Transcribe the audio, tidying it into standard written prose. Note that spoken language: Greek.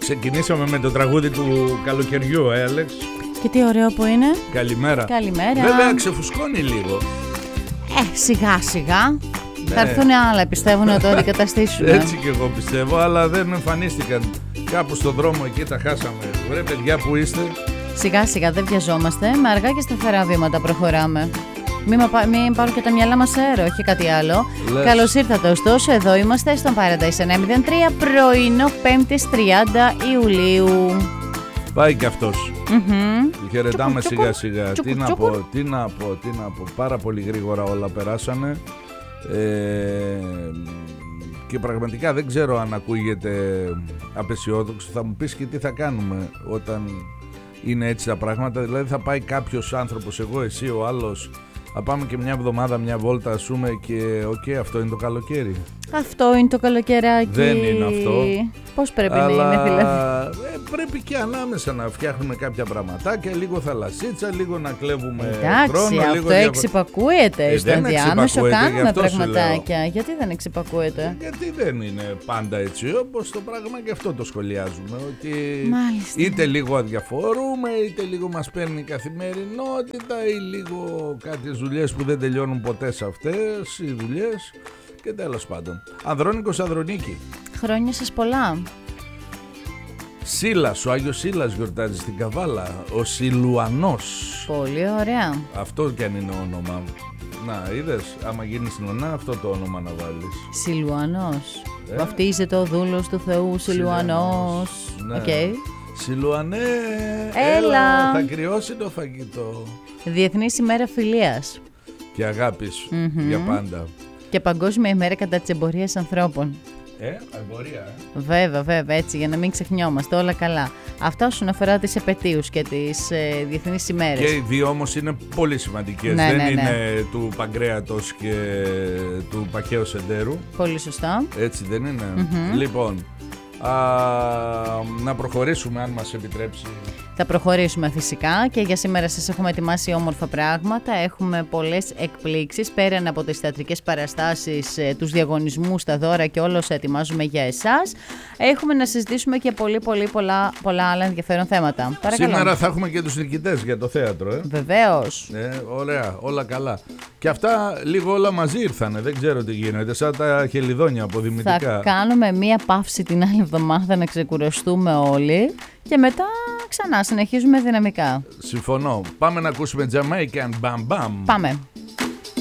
Ξεκινήσαμε με το τραγούδι του καλοκαιριού, Άλεξ. Και τι ωραίο που είναι. Καλημέρα. Καλημέρα. Βέβαια ξεφουσκώνει λίγο. Σιγά σιγά. Ναι. Θα έρθουν άλλα, πιστεύω, να το αντικαταστήσουν. Έτσι και εγώ πιστεύω, αλλά δεν εμφανίστηκαν. Κάπου στον δρόμο εκεί τα χάσαμε. Βρε παιδιά, που είστε? Σιγά σιγά, δεν βιαζόμαστε. Με αργά και σταθερά βήματα προχωράμε. Μην πάρουν και τα μυαλά μας αέρα, όχι κάτι άλλο. Καλώς ήρθατε, ωστόσο, εδώ είμαστε στον Paradise 903, πρωινό 5ης 30 Ιουλίου. Πάει και αυτός. Χαιρετάμε σιγά σιγά. Τι να πω. Πάρα πολύ γρήγορα όλα περάσανε. Και πραγματικά δεν ξέρω αν ακούγεται απεσιόδοξο. Θα μου πεις και τι θα κάνουμε όταν είναι έτσι τα πράγματα. Δηλαδή θα πάει κάποιος άνθρωπος, εγώ, εσύ, ο άλλος, θα πάμε και μια εβδομάδα, μια βόλτα, ας πούμε, και αυτό είναι το καλοκαίρι. Αυτό είναι το καλοκαιράκι. Δεν είναι αυτό. Πώς πρέπει να είναι, δηλαδή? Πρέπει και ανάμεσα να φτιάχνουμε κάποια πραγματάκια, λίγο θαλασσίτσα, λίγο να κλέβουμε χρόνο. Εντάξει, αυτό εξυπακούεται. Στο ενδιάμεσο κάνουμε πραγματάκια. Γιατί δεν εξυπακούεται? Γιατί δεν είναι πάντα έτσι όπως το πράγμα, και αυτό το σχολιάζουμε. Ότι είτε λίγο αδιαφορούμε, είτε λίγο μας παίρνει η καθημερινότητα, ή λίγο κάποιες δουλειές που δεν τελειώνουν ποτέ σε αυτές οι δουλειές. Και τέλος πάντων. Ανδρώνικος Ανδρονίκη. Χρόνια σας πολλά. Σίλας, ο Άγιος Σίλας γιορτάζει στην Καβάλα. Ο Σιλουανός. Πολύ ωραία. Αυτό κι αν είναι όνομα. Να, είδες, άμα γίνεις νονά, αυτό το όνομα να βάλεις. Σιλουανός. Βαφτίζεται ο δούλος του Θεού, Σιλουανός. Ναι. Okay. Σιλουανέ, έλα. Θα κρυώσει το φαγητό. Διεθνής ημέρα φιλίας. Και αγάπης για πάντα. Και Παγκόσμια ημέρα κατά της εμπορίας ανθρώπων. Εμπορία, Βέβαια, έτσι, για να μην ξεχνιόμαστε, όλα καλά. Αυτό όσον αφορά τις επετείους και τις διεθνείς ημέρες. Και οι δύο όμως είναι πολύ σημαντικές. Ναι, δεν είναι του Παγκρέατος και του Παχαίου Σεντέρου. Πολύ σωστά. Έτσι δεν είναι? Λοιπόν, να προχωρήσουμε αν μας επιτρέψει. Θα προχωρήσουμε φυσικά και για σήμερα σας έχουμε ετοιμάσει όμορφα πράγματα. Έχουμε πολλές εκπλήξεις πέραν από τις θεατρικές παραστάσεις, τους διαγωνισμούς, τα δώρα και όλα όσα ετοιμάζουμε για εσάς. Έχουμε να συζητήσουμε και πολλά άλλα ενδιαφέρον θέματα. Παρακαλώ. Σήμερα θα έχουμε και τους νικητές για το θέατρο. Βεβαίως. Ωραία, όλα καλά. Και αυτά λίγο όλα μαζί ήρθανε. Δεν ξέρω τι γίνεται. Σαν τα χελιδόνια αποδημητικά. Θα κάνουμε μία παύση την άλλη εβδομάδα να ξεκουραστούμε όλοι. Και μετά ξανά συνεχίζουμε δυναμικά. Συμφωνώ. Πάμε να ακούσουμε Jamaican Bam Bam. Πάμε.